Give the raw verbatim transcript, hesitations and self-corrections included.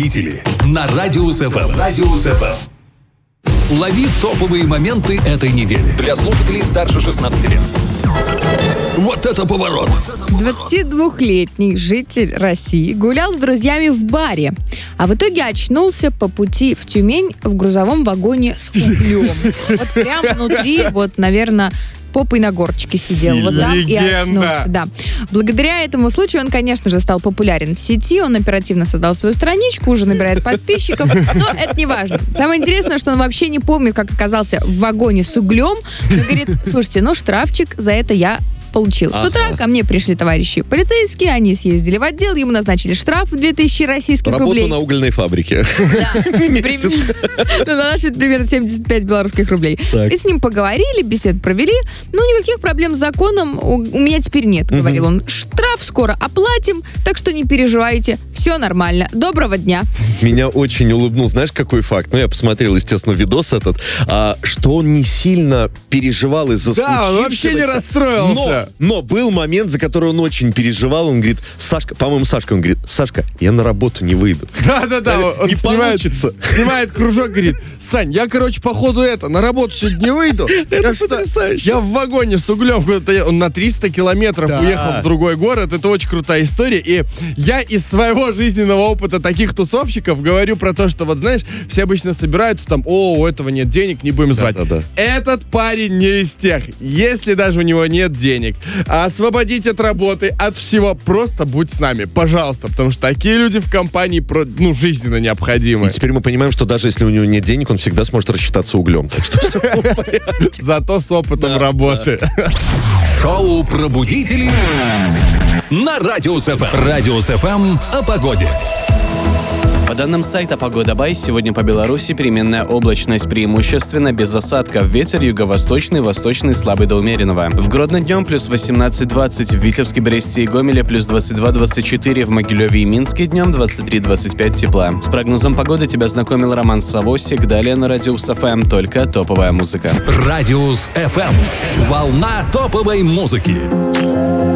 Пробудители на Радиус эф эм. Радиус эф эм. Лови топовые моменты этой недели. Для слушателей старше шестнадцати лет. Вот это поворот! двадцатидвухлетний житель России гулял с друзьями в баре, а в итоге очнулся по пути в Тюмень в грузовом вагоне с углем. Вот прямо внутри, вот, наверное, попой на горочке сидел. Сильно. Вот там и Легенда. очнулся. Да. Благодаря этому случаю он, конечно же, стал популярен в сети. Он оперативно создал свою страничку, уже набирает подписчиков. Но это не важно. Самое интересное, что он вообще не помнит, как оказался в вагоне с углем. Он говорит: слушайте, ну штрафчик за это я получил. С утра ко мне пришли товарищи полицейские, они съездили в отдел, ему назначили штраф в две тысячи российских Работу рублей. на угольной фабрике. Да, на наши примерно семьдесят пять белорусских рублей. Так. И с ним поговорили, беседу провели. Ну, никаких проблем с законом у, у меня теперь нет, говорил он. Штраф скоро оплатим, так что не переживайте, все нормально. Доброго дня. Меня очень улыбнул, знаешь, какой факт? Ну, я посмотрел, естественно, видос этот, а, что он не сильно переживал из-за случившегося. Да, он вообще не расстроился. Но, но был момент, за который он очень переживал. Он говорит: Сашка, по-моему, Сашка, он говорит: Сашка, я на работу не выйду. Да-да-да, он Не снимает, получится. снимает кружок, говорит: Сань, я, короче, походу это, на работу сегодня не выйду. Это Я что- потрясающе. Я в вагоне с углем куда-то, е- он на триста километров Да. уехал в другой город. Это очень крутая история. И я из своего жизненного опыта таких тусовщиков говорю про то, что вот, знаешь, все обычно собираются там: о, у этого нет денег, не будем звать. Да-да-да. Этот парень не из тех. Если даже у него нет денег, освободить от работы, от всего, просто будь с нами, пожалуйста, потому что такие люди в компании, про- ну, жизненно необходимы. И теперь мы понимаем, что даже если у него нет денег, он всегда сможет рассчитаться углем. Так что все в порядке. Зато с опытом Да, работы. Шоу «Пробудители» на Радиус эф эм. Радиус эф эм о погоде. По данным сайта «Погода Бай», сегодня по Беларуси переменная облачность, преимущественно без осадков. Ветер юго-восточный, восточный, слабый до умеренного. В Гродно днем плюс восемнадцать двадцать, в Витебске, Бресте и Гомеле плюс двадцать два двадцать четыре, в Могилеве и Минске днем двадцать три двадцать пять тепла. С прогнозом погоды тебя знакомил Роман Савосик. Далее на Радиус эф эм только топовая музыка. Радиус эф эм. Волна топовой музыки.